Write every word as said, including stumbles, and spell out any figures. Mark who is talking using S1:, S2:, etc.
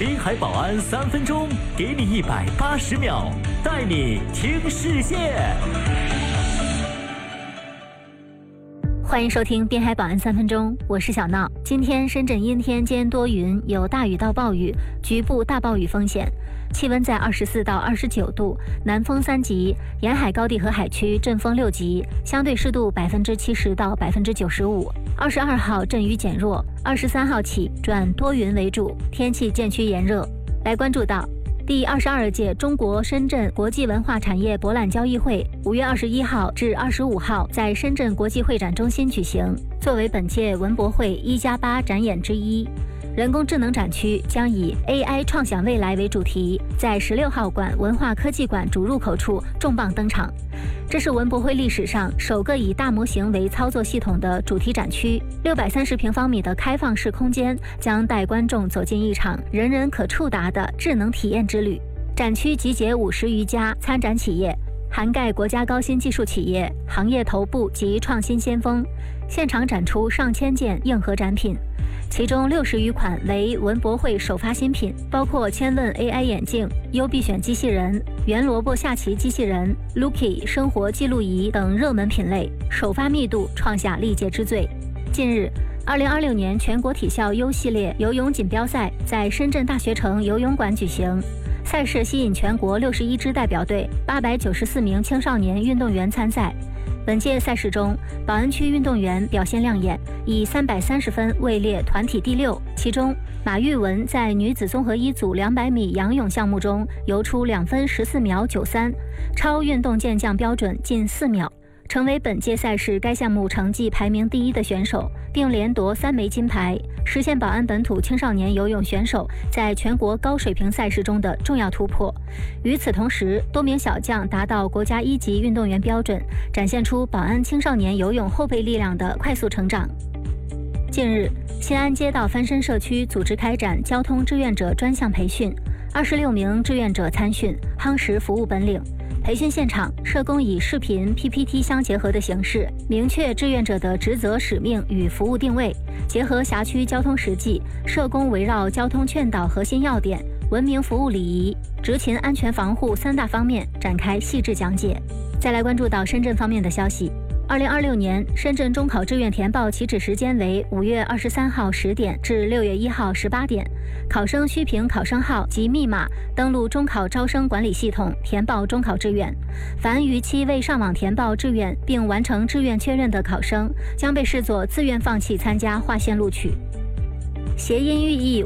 S1: 滨海保安三分钟，给你一百八十秒，带你听世界。
S2: 欢迎收听滨海保安三分钟，我是小闹。今天深圳阴天兼多云，有大雨到暴雨，局部大暴雨风险。气温在二十四到二十九度，南风三级，沿海高地和海区阵风六级，相对湿度百分之七十到百分之九十五。二十二号阵雨减弱，二十三号起转多云为主，天气渐趋炎热。来关注到。第二十二届中国深圳国际文化产业博览交易会五月二十一号至二十五号在深圳国际会展中心举行，作为本届文博会一加八展演之一。人工智能展区将以 A I 创想未来为主题，在十六号馆文化科技馆主入口处重磅登场。这是文博会历史上首个以大模型为操作系统的主题展区，六百三十平方米的开放式空间将带观众走进一场人人可触达的智能体验之旅。展区集结五十余家参展企业，涵盖国家高新技术企业、行业头部及创新先锋，现场展出上千件硬核展品。其中六十余款为文博会首发新品，包括千问 A I 眼镜、优必选机器人、圆萝卜下棋机器人、Lucky 生活记录仪等热门品类，首发密度创下历届之最。近日，二零二六年全国体校优系列游泳锦标赛在深圳大学城游泳馆举行。赛事吸引全国六十一支代表队、八百九十四名青少年运动员参赛。本届赛事中，宝安区运动员表现亮眼，以三百三十分位列团体第六。其中，马玉文在女子综合一组两百米仰泳项目中游出两分十四秒九三，超运动健将标准近四秒，成为本届赛事该项目成绩排名第一的选手，并连夺三枚金牌，实现宝安本土青少年游泳选手在全国高水平赛事中的重要突破。与此同时，多名小将达到国家一级运动员标准，展现出宝安青少年游泳后备力量的快速成长。近日，新安街道翻身社区组织开展交通志愿者专项培训，二十六名志愿者参训，夯实服务本领。培训现场，社工以视频 P P T 相结合的形式，明确志愿者的职责使命与服务定位，结合辖区交通实际，社工围绕交通劝导核心要点、文明服务礼仪、执勤安全防护三大方面展开细致讲解。再来关注到深圳方面的消息。二零二六年深圳中考志愿填报起止时间为五月二十三号十点至六月一号十八点，考生需凭考生号及密码登录中考招生管理系统填报中考志愿。凡逾期未上网填报志愿并完成志愿确认的考生，将被视作自愿放弃参加划线录取。谐音寓意